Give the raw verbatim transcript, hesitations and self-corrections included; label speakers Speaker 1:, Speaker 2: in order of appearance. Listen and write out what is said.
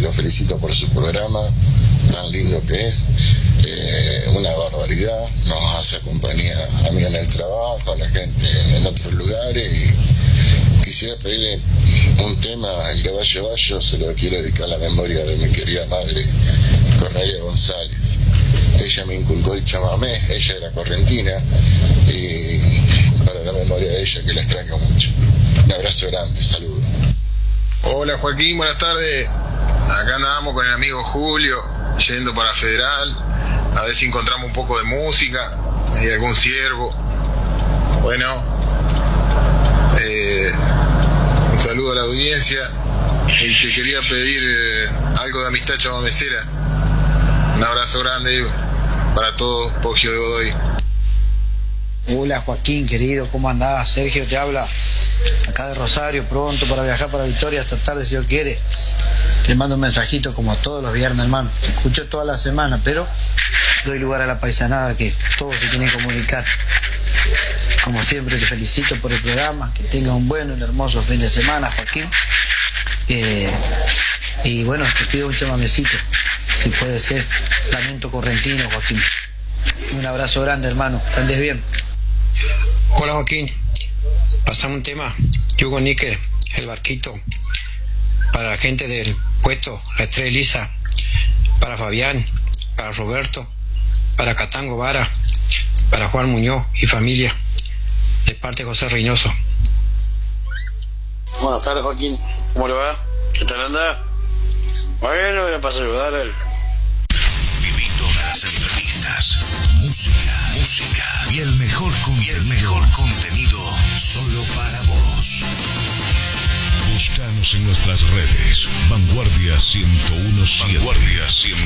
Speaker 1: lo felicito por su programa, tan lindo que es, eh, una barbaridad, nos hace compañía a mí en el trabajo, a la gente en otros lugares, y quisiera pedirle un tema, El Caballo Bayo, se lo quiero dedicar a la memoria de mi querida madre, Cornelia González. Ella me inculcó el chamamé, ella era correntina, y para la memoria de ella, que la extraño mucho. Un abrazo grande, saludos.
Speaker 2: Hola Joaquín, buenas tardes. Acá andamos con el amigo Julio, yendo para Federal, a ver si encontramos un poco de música, hay algún ciervo. Bueno, eh, un saludo a la audiencia, y te quería pedir eh, algo de Amistad Chamamecera. Un abrazo grande para todos, Poggio de Godoy.
Speaker 3: Hola Joaquín, querido, ¿cómo andás? Sergio te habla, acá de Rosario, pronto para viajar para Victoria esta tarde si Dios quiere. Te mando un mensajito como todos los viernes, hermano. Te escucho toda la semana, pero doy lugar a la paisanada, que todos se tienen que comunicar. Como siempre te felicito por el programa, que tengas un buen, un hermoso fin de semana, Joaquín. Eh, y bueno, te pido un chamamecito, si puede ser, Lamento Correntino, Joaquín. Un abrazo grande, hermano, que andes bien.
Speaker 4: Hola Joaquín, pasame un tema, Yugo Níquer, El Barquito, para la gente del puesto, la Estrella Elisa, para Fabián, para Roberto, para Catango Vara, para Juan Muñoz y familia, de parte de José Reynoso.
Speaker 5: Buenas tardes Joaquín, ¿cómo le va? ¿Qué tal anda? Bueno, me pasa a ayudar a él.
Speaker 6: Viví todas las entrevistas, música, música y el mejor, con y el mejor contenido solo para vos. Búscanos en nuestras redes, Vanguardia ciento uno punto siete. Vanguardia ciento